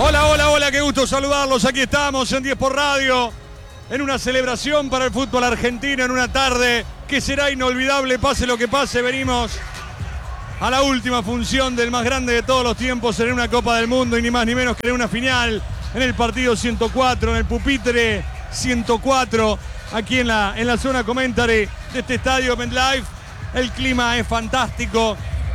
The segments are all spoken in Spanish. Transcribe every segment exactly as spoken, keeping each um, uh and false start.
Hola, hola, hola, qué gusto saludarlos. Aquí estamos en diez por Radio, en una celebración para el fútbol argentino, en una tarde que será inolvidable, pase lo que pase. Venimos a la última función del más grande de todos los tiempos en una Copa del Mundo y ni más ni menos que en una final, en el partido ciento cuatro, en el pupitre ciento cuatro, aquí en la, en la zona commentary de este estadio MetLife. El clima es fantástico,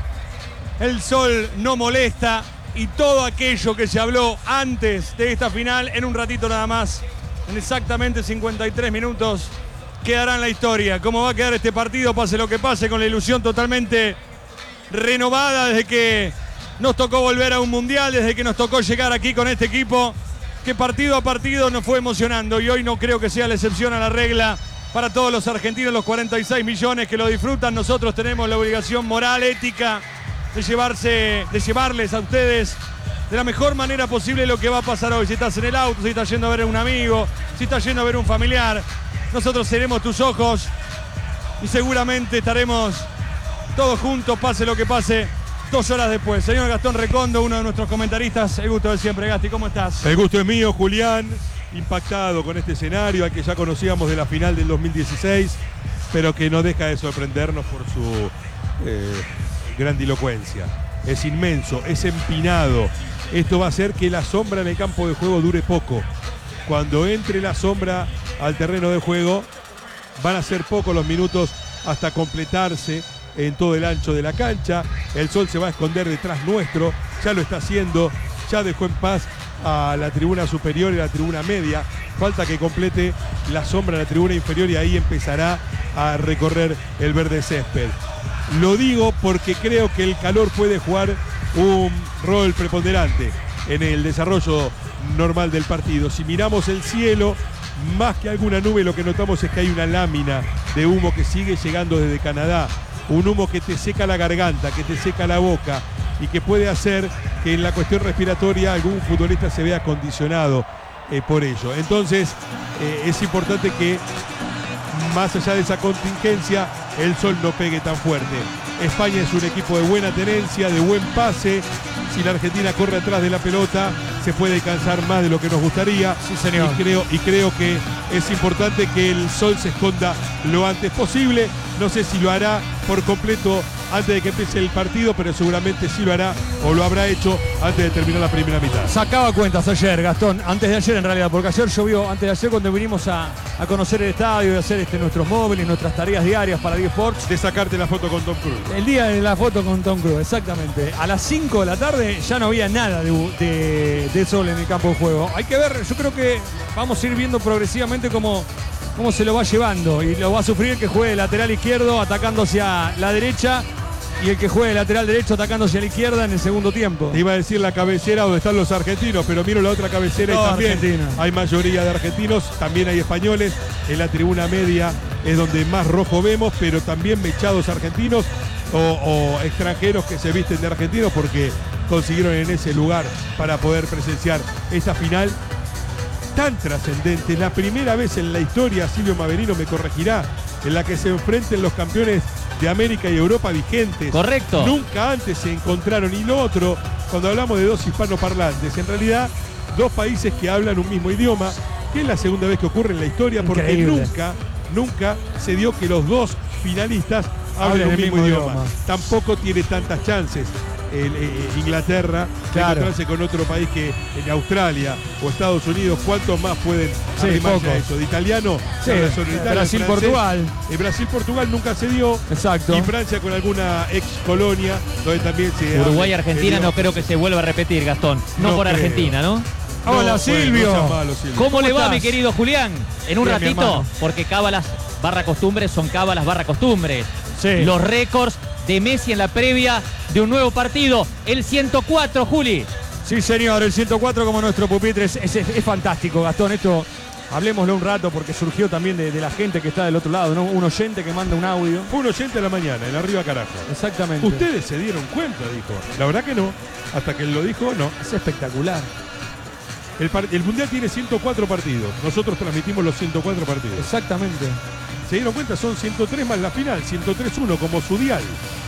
el sol no molesta y todo aquello que se habló antes de esta final, en un ratito nada más, en exactamente cincuenta y tres minutos, quedará en la historia. ¿Cómo va a quedar este partido? Pase lo que pase, con la ilusión totalmente renovada desde que nos tocó volver a un mundial, desde que nos tocó llegar aquí con este equipo, que partido a partido nos fue emocionando, y hoy no creo que sea la excepción a la regla. Para todos los argentinos, los cuarenta y seis millones que lo disfrutan, nosotros tenemos la obligación moral, ética, de llevarse, de llevarles a ustedes de la mejor manera posible lo que va a pasar hoy. Si estás en el auto, si estás yendo a ver a un amigo, si estás yendo a ver a un familiar, nosotros seremos tus ojos y seguramente estaremos todos juntos, pase lo que pase, dos horas después. Señor Gastón Recondo, uno de nuestros comentaristas, el gusto de siempre. Gasti, ¿cómo estás? El gusto es mío, Julián, impactado con este escenario al que ya conocíamos de la final del dos mil dieciséis, pero que no deja de sorprendernos por su eh, grandilocuencia. Es inmenso, es empinado. Esto va a hacer que la sombra en el campo de juego dure poco. Cuando entre la sombra al terreno de juego, van a ser pocos los minutos hasta completarse en todo el ancho de la cancha. El sol se va a esconder detrás nuestro, ya lo está haciendo, ya dejó en paz a la tribuna superior y la tribuna media. Falta que complete la sombra en la tribuna inferior y ahí empezará a recorrer el verde césped. Lo digo porque creo que el calor puede jugar un rol preponderante en el desarrollo normal del partido. Si miramos el cielo, más que alguna nube, lo que notamos es que hay una lámina de humo que sigue llegando desde Canadá. Un humo que te seca la garganta, que te seca la boca y que puede hacer que en la cuestión respiratoria algún futbolista se vea condicionado eh, por ello. Entonces eh, es importante que más allá de esa contingencia el sol no pegue tan fuerte. España es un equipo de buena tenencia, de buen pase. Si la Argentina corre atrás de la pelota, se puede cansar más de lo que nos gustaría. Sí, señor. Y creo, y creo que es importante que el sol se esconda lo antes posible. No sé si lo hará por completo antes de que empiece el partido, pero seguramente sí lo hará o lo habrá hecho antes de terminar la primera mitad. Sacaba cuentas ayer, Gastón, antes de ayer en realidad, porque ayer llovió, antes de ayer cuando vinimos a, a conocer el estadio y hacer este, nuestros móviles, nuestras tareas diarias para diez Sports. De sacarte la foto con Tom Cruise. El día de la foto con Tom Cruise, exactamente. A las cinco de la tarde ya no había nada de, de, de sol en el campo de juego. Hay que ver, yo creo que vamos a ir viendo progresivamente cómo, cómo se lo va llevando, y lo va a sufrir el que juegue de lateral izquierdo atacando hacia la derecha y el que juegue de lateral derecho atacando hacia la izquierda en el segundo tiempo. Te iba a decir la cabecera donde están los argentinos, pero miro la otra cabecera no, y también Argentina. Hay mayoría de argentinos, también hay españoles. En la tribuna media es donde más rojo vemos, pero también mechados argentinos o, o extranjeros que se visten de argentinos porque consiguieron en ese lugar para poder presenciar esta final tan trascendente. La primera vez en la historia, Silvio Maverino me corregirá, en la que se enfrenten los campeones de América y Europa vigentes. Correcto. Nunca antes se encontraron. Y lo otro, cuando hablamos de dos hispanoparlantes, en realidad dos países que hablan un mismo idioma, que es la segunda vez que ocurre en la historia, porque Increíble. nunca, nunca se dio que los dos finalistas hablen un mismo, mismo idioma. idioma. Tampoco tiene tantas chances el, eh, Inglaterra claro. de encontrarse con otro país que en Australia o Estados Unidos. ¿Cuántos más pueden sí, arrimarse a eso? De italiano, sí, Brasil-Portugal. En Brasil-Portugal nunca se dio. Exacto. Y Francia con alguna ex colonia, donde también se... Uruguay-Argentina no creo que se vuelva a repetir, Gastón. No, no por creo. Argentina, ¿no? No, Hola, Silvio. Bueno, no malo, Silvio. ¿Cómo, ¿Cómo le va, estás? mi querido Julián? En un Bien, ratito, porque cábalas barra costumbres son cábalas barra costumbres. Sí. Los récords de Messi en la previa de un nuevo partido. El ciento cuatro, Juli. Sí, señor, el ciento cuatro como nuestro pupitre. Es, es, es fantástico, Gastón. Esto, hablemoslo un rato porque surgió también de, de la gente que está del otro lado, ¿no? Un oyente que manda un audio. Fue un oyente a la mañana, en Arriba Carajo. Exactamente. Ustedes se dieron cuenta, dijo. La verdad que no. Hasta que él lo dijo, no. Es espectacular. El, el Mundial tiene ciento cuatro partidos. Nosotros transmitimos los ciento cuatro partidos. Exactamente. ¿Se dieron cuenta? Son ciento tres más la final, ciento tres uno como su dial.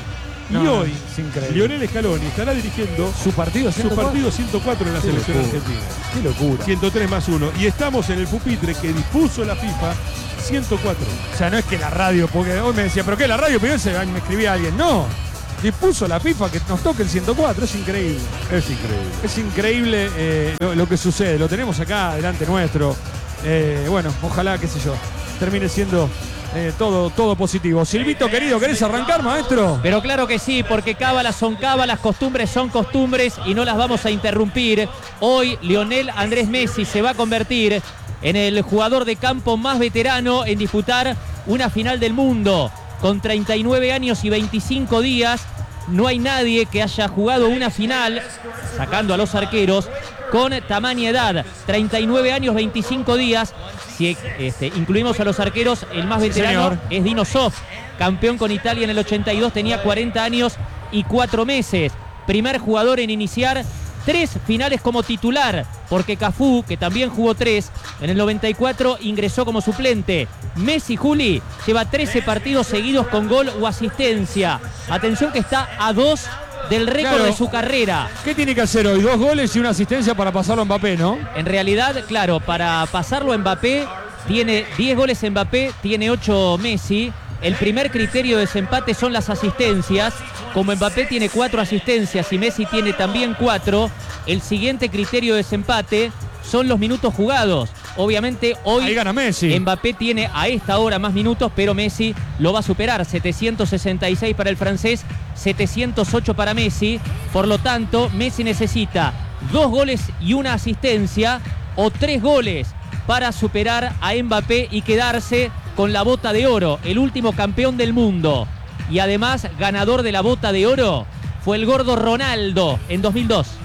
No, y hoy, Lionel Scaloni estará dirigiendo su partido su partido ciento cuatro en la selección argentina. Qué locura. ciento tres más uno. Y estamos en el pupitre que dispuso la FIFA ciento cuatro. O sea, no es que la radio, porque hoy me decía, ¿pero qué la radio? Pero ese me escribía alguien. No. Dispuso la FIFA que nos toque el ciento cuatro. Es increíble. Es increíble. Es increíble eh, lo, lo que sucede. Lo tenemos acá delante nuestro. Eh, bueno, ojalá, qué sé yo, termine siendo eh, todo, todo positivo. Silvito, querido, ¿querés arrancar, maestro? Pero claro que sí, porque cábalas son cábalas, costumbres son costumbres y no las vamos a interrumpir. Hoy Lionel Andrés Messi se va a convertir en el jugador de campo más veterano en disputar una final del mundo. Con treinta y nueve años y veinticinco días, no hay nadie que haya jugado una final, sacando a los arqueros, con tamaña edad. treinta y nueve años, veinticinco días. Si este, incluimos a los arqueros, el más veterano sí, es Dino Zoff, campeón con Italia en el ochenta y dos, tenía cuarenta años y cuatro meses. Primer jugador en iniciar tres finales como titular, porque Cafú, que también jugó tres, en el noventa y cuatro ingresó como suplente. Messi, Juli, lleva trece partidos seguidos con gol o asistencia. Atención que está a dos del récord claro. de su carrera. ¿Qué tiene que hacer hoy? Dos goles y una asistencia para pasarlo a Mbappé, ¿no? En realidad, claro, para pasarlo a Mbappé, tiene diez goles Mbappé, tiene ocho Messi. El primer criterio de desempate son las asistencias. Como Mbappé tiene cuatro asistencias y Messi tiene también cuatro, el siguiente criterio de desempate son los minutos jugados. Obviamente hoy ahí gana Messi. Mbappé tiene a esta hora más minutos, pero Messi lo va a superar. setecientos sesenta y seis para el francés, setecientos ocho para Messi. Por lo tanto, Messi necesita dos goles y una asistencia o tres goles para superar a Mbappé y quedarse con la bota de oro, el último campeón del mundo. Y además, ganador de la bota de oro fue el gordo Ronaldo en dos mil dos.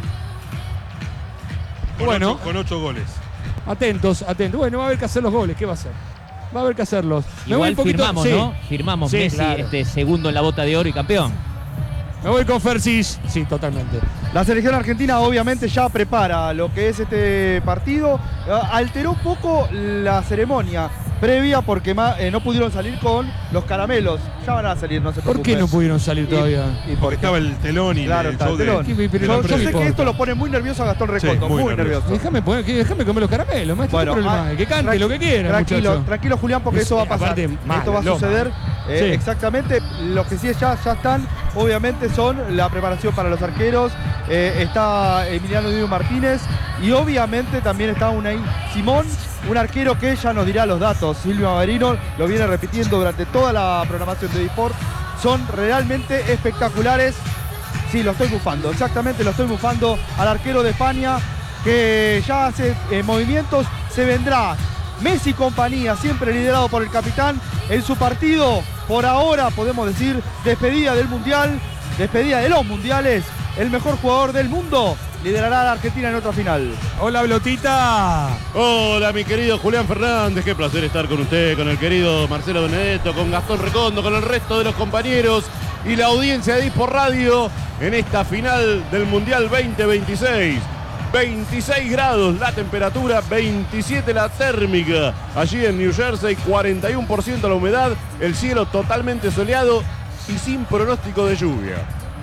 Con bueno, ocho, con ocho goles. Atentos, atentos. Bueno, va a haber que hacer los goles. ¿Qué va a hacer? Va a haber que hacerlos. Me Igual voy firmamos, poquito... ¿no? Sí. Firmamos sí, Messi claro. este segundo en la bota de oro y campeón. Me voy con Fersis. Sí, totalmente. La selección argentina obviamente ya prepara lo que es este partido. Alteró un poco la ceremonia previa porque eh, no pudieron salir con los caramelos. Ya van a salir, no se preocupen. ¿Por qué no pudieron salir todavía? Y, y porque estaba el telón y claro, el show el telón. De... Yo, yo sé que esto lo pone muy nervioso a Gastón Recondo, sí, muy, muy nervioso. nervioso. Déjame, poner, déjame comer los caramelos, maestro. Bueno, problema? Ah, que cante lo que quiera, tranquilo, muchacho. Tranquilo, Julián, porque es, eso va a pasar. Aparte, mal, esto va a suceder. Eh, sí. Exactamente. Los que sí ya, ya están, obviamente, son la preparación para los arqueros. Eh, está Emiliano Dibu Martínez y obviamente también está Unai Simón, un arquero que ya nos dirá los datos. Silvio Averino lo viene repitiendo durante toda la programación de D-Sport. Son realmente espectaculares. Sí, lo estoy bufando, exactamente, lo estoy bufando al arquero de España que ya hace eh, movimientos. Se vendrá Messi y compañía, siempre liderado por el capitán en su partido. Por ahora podemos decir despedida del Mundial, despedida de los Mundiales. El mejor jugador del mundo liderará a la Argentina en otra final. Hola, Blotita. Hola, mi querido Julián Fernández. Qué placer estar con usted, con el querido Marcelo Benedetto, con Gastón Recondo, con el resto de los compañeros y la audiencia de D-Sport Radio en esta final del Mundial veinte veintiséis. veintiséis grados la temperatura, veintisiete la térmica. Allí en New Jersey, cuarenta y uno por ciento la humedad, el cielo totalmente soleado y sin pronóstico de lluvia.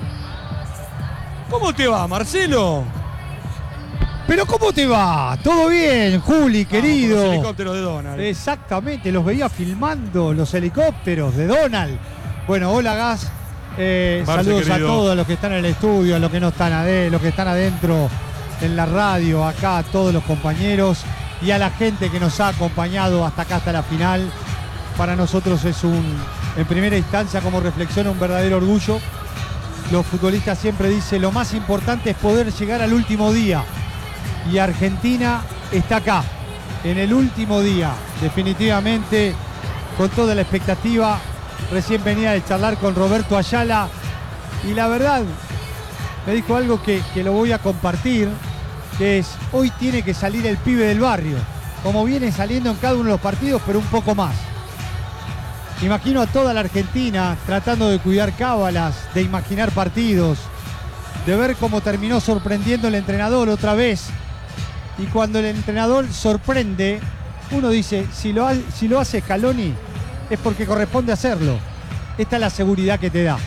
¿Cómo te va, Marcelo? Pero ¿cómo te va? ¿Todo bien, Juli, querido? Los helicópteros de Donald. Exactamente, los veía filmando los helicópteros de Donald. Bueno, hola, Gas. Eh, saludos querido. A todos los que están en el estudio, a los que no están adentro, los que están adentro en la radio, acá a todos los compañeros y a la gente que nos ha acompañado hasta acá, hasta la final. Para nosotros es un, en primera instancia, como reflexión, un verdadero orgullo. Los futbolistas siempre dicen, lo más importante es poder llegar al último día. Y Argentina está acá, en el último día, definitivamente, con toda la expectativa. Recién venía de charlar con Roberto Ayala y la verdad, me dijo algo que, que lo voy a compartir, que es, hoy tiene que salir el pibe del barrio, como viene saliendo en cada uno de los partidos, pero un poco más. Imagino a toda la Argentina tratando de cuidar cábalas, de imaginar partidos, de ver cómo terminó sorprendiendo el entrenador otra vez. Y cuando el entrenador sorprende, uno dice, si lo, si lo hace Scaloni, es porque corresponde hacerlo. Esta es la seguridad que te da.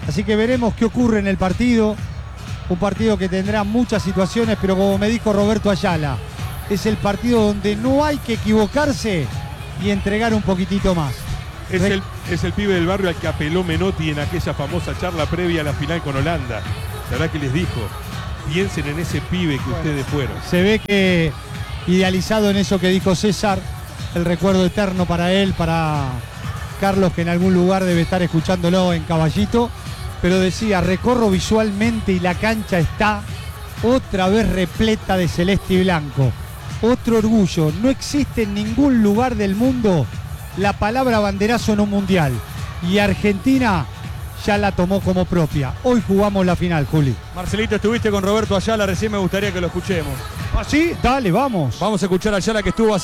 Así que veremos qué ocurre en el partido. Un partido que tendrá muchas situaciones, pero como me dijo Roberto Ayala, es el partido donde no hay que equivocarse y entregar un poquitito más. Es el, es el pibe del barrio al que apeló Menotti en aquella famosa charla previa a la final con Holanda. La verdad que les dijo, piensen en ese pibe que bueno, ustedes fueron. Se ve que idealizado en eso que dijo César, el recuerdo eterno para él, para Carlos, que en algún lugar debe estar escuchándolo en Caballito, pero decía, recorro visualmente y la cancha está otra vez repleta de celeste y blanco. Otro orgullo, no existe en ningún lugar del mundo la palabra banderazo en un mundial. Y Argentina ya la tomó como propia. Hoy jugamos la final, Juli. Marcelito, estuviste con Roberto Ayala, recién me gustaría que lo escuchemos. ¿Ah, sí? Dale, vamos. Vamos a escuchar a Ayala, que estuvo